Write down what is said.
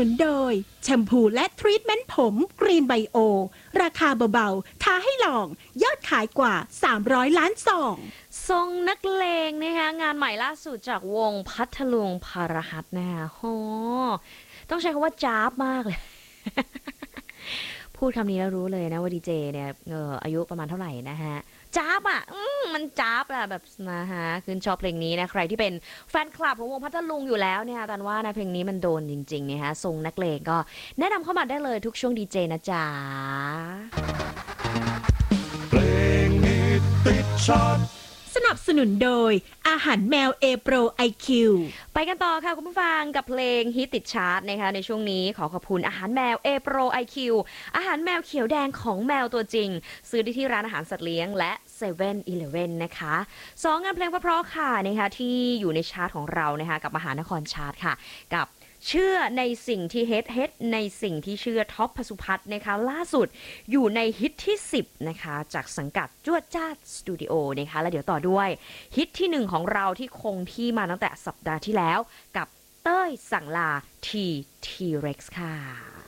นุนโดยแชมพูและทรีทเมนต์ผมกรีนไบโอราคาเบาๆท้าให้ลองยอดขายกว่า300ล้านซองทรงนักเลงนะคะงานใหม่ล่าสุดจากวงพัทลุงพารหัสนะคะโหต้องใช้คำว่าจ้าบมากเลย พูดคำนี้แล้วรู้เลยนะว่าดีเจเนี่ยอายุประมาณเท่าไหร่นะฮะจ้าบอ่ะมันจ้าบอะแบบนะฮะคือชอบเพลงนี้นะใครที่เป็นแฟนคลับของวงพัทลุงอยู่แล้วเนี่ยตันว่านะเพลงนี้มันโดนจริงๆนะฮะทรงนักเลงก็แนะนำเข้ามาได้เลยทุกช่วงดีเจนะจ๊ะเพลงฮิตติดชาร์ตสนับสนุนโดยอาหารแมวเอโปรไอคิวไปกันต่อค่ะคุณผู้ฟังกับเพลงฮิตติดชาร์ตนะคะในช่วงนี้ขอขอบคุณอาหารแมวเอโปรไอคิวอาหารแมวเขียวแดงของแมวตัวจริงซื้อได้ที่ร้านอาหารสัตว์เลี้ยงและ7-Eleven นะคะ2งานเพลงเพราะๆค่ะนะคะที่อยู่ในชาร์ตของเรานะคะกับมหานครชาร์ตค่ะกับเชื่อในสิ่งที่เฮ็ดในสิ่งที่เชื่อท็อปพสุพัฒน์นะคะล่าสุดอยู่ในฮิตที่10นะคะจากสังกัดจวดจ้าสตูดิโอนะคะแล้วเดี๋ยวต่อด้วยฮิตที่1ของเราที่คงที่มาตั้งแต่สัปดาห์ที่แล้วกับเต้ยสั่งลาทีเร็กซ์ค่ะ